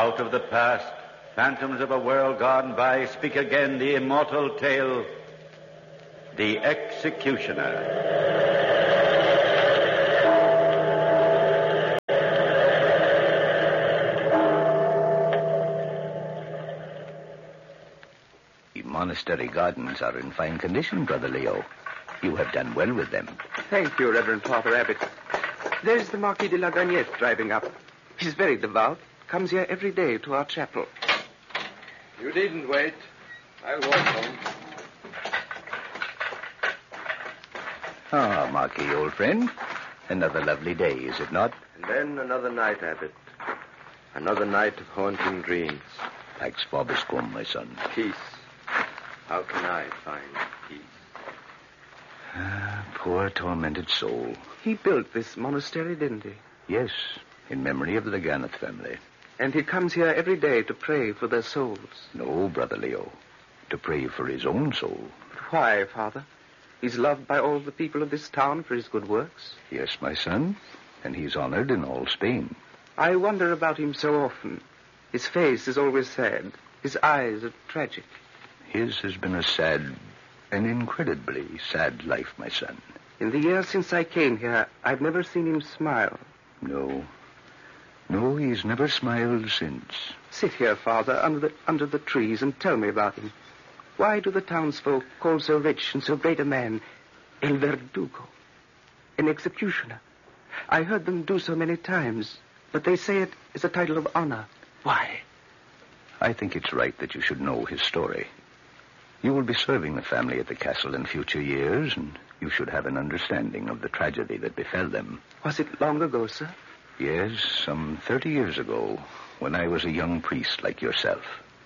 Out of the past, phantoms of a world gone by, speak again the immortal tale, The Executioner. The monastery gardens are in fine condition, Brother Leo. You have done well with them. Thank you, Reverend Father Abbot. There's the Marquis de la Gagnette driving up. He's very devout. Comes here every day to our chapel. You needn't wait. I'll walk home. Ah, Marquis, old friend. Another lovely day, is it not? And then another night, Abbot. Another night of haunting dreams. Pax vobiscum, my son. Peace. How can I find peace? Ah, poor tormented soul. He built this monastery, didn't he? Yes, in memory of the Ganeth family. And he comes here every day to pray for their souls. No, Brother Leo. To pray for his own soul. But why, Father? He's loved by all the people of this town for his good works. Yes, my son. And he's honored in all Spain. I wonder about him so often. His face is always sad. His eyes are tragic. His has been a sad, an incredibly sad life, my son. In the years since I came here, I've never seen him smile. No, he's never smiled since. Sit here, Father, under the trees and tell me about him. Why do the townsfolk call so rich and so great a man El Verdugo, an executioner? I heard them do so many times, but they say it is a title of honor. Why? I think it's right that you should know his story. You will be serving the family at the castle in future years, and you should have an understanding of the tragedy that befell them. Was it long ago, sir? Yes, some 30 years ago, when I was a young priest like yourself.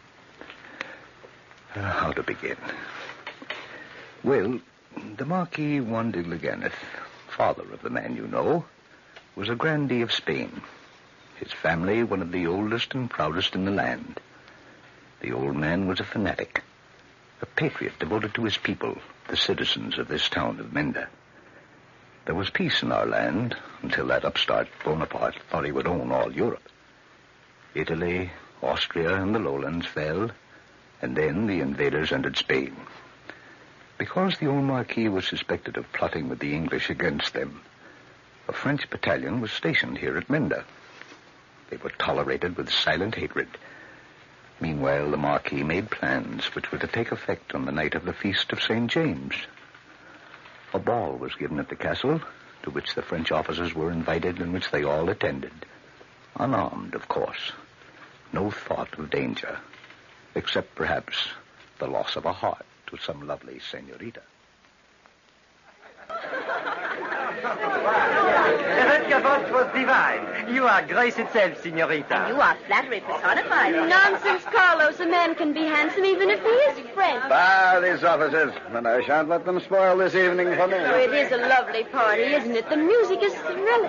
How to begin? Well, the Marquis Juan de Leganez, father of the man you know, was a grandee of Spain. His family, one of the oldest and proudest in the land. The old man was a fanatic, a patriot devoted to his people, the citizens of this town of Menda. There was peace in our land until that upstart Bonaparte thought he would own all Europe. Italy, Austria, and the lowlands fell, and then the invaders entered Spain. Because the old Marquis was suspected of plotting with the English against them, a French battalion was stationed here at Menda. They were tolerated with silent hatred. Meanwhile, the Marquis made plans which were to take effect on the night of the Feast of St. James. A ball was given at the castle, to which the French officers were invited and which they all attended. Unarmed, of course. No thought of danger, except perhaps the loss of a heart to some lovely senorita. Your voice was divine. You are grace itself, senorita. You are flattery personified. Nonsense, Carlos. A man can be handsome even if he is French. These officers, and I shan't let them spoil this evening for me. Oh, it is a lovely party, isn't it? The music is thrilling.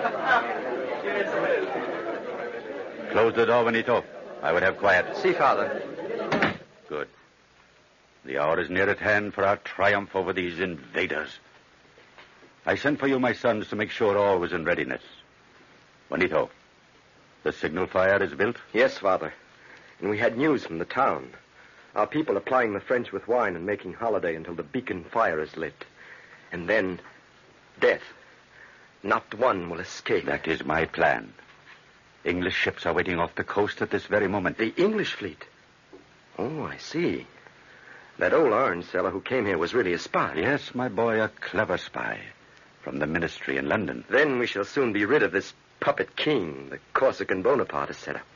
Close the door, Benito. I would have quiet. See, Father. Good. The hour is near at hand for our triumph over these invaders. I sent for you, my sons, to make sure all was in readiness. Benito, the signal fire is built? Yes, Father. And we had news from the town. Our people are plying the French with wine and making holiday until the beacon fire is lit. And then, death. Not one will escape. That is my plan. English ships are waiting off the coast at this very moment. The English fleet? Oh, I see. That old orange seller who came here was really a spy. Yes, my boy, a clever spy. From the ministry in London. Then we shall soon be rid of this puppet king the Corsican Bonaparte has set up.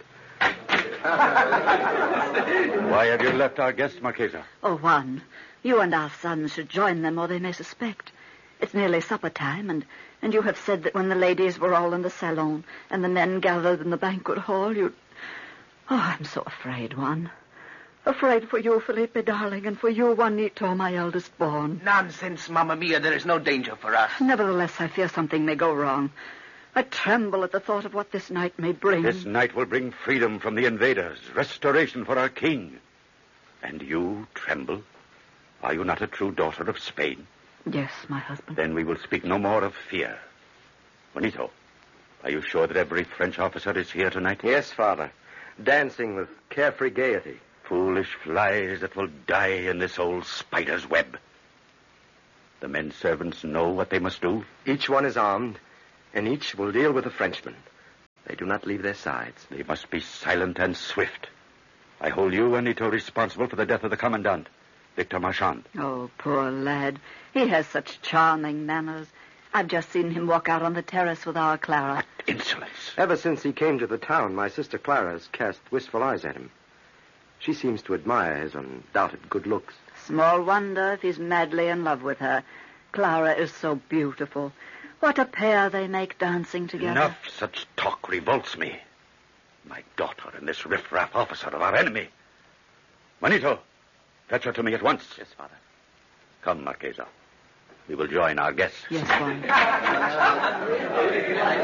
Why have you left our guests, Marquesa? Oh, Juan, you and our sons should join them, or they may suspect. It's nearly supper time, and you have said that when the ladies were all in the salon and the men gathered in the banquet hall, you'd... Oh, I'm so afraid, Juan. Afraid for you, Felipe, darling, and for you, Juanito, my eldest born. Nonsense, Mamma Mia. There is no danger for us. Nevertheless, I fear something may go wrong. I tremble at the thought of what this night may bring. This night will bring freedom from the invaders, restoration for our king. And you tremble? Are you not a true daughter of Spain? Yes, my husband. Then we will speak no more of fear. Juanito, are you sure that every French officer is here tonight? Yes, Father. dancing with carefree gaiety. Foolish flies that will die in this old spider's web. The men servants know what they must do. Each one is armed, and each will deal with the Frenchman. They do not leave their sides. They must be silent and swift. I hold you, Anito, responsible for the death of the commandant, Victor Marchand. Oh, poor lad. He has such charming manners. I've just seen him walk out on the terrace with our Clara. What insolence. Ever since he came to the town, my sister Clara has cast wistful eyes at him. She seems to admire his undoubted good looks. Small wonder if he's madly in love with her. Clara is so beautiful. What a pair they make dancing together. Enough such talk revolts me. My daughter and this riff-raff officer of our enemy. Juanito, fetch her to me at once. Yes, Father. Come, Marquesa. We will join our guests. Yes, Juan.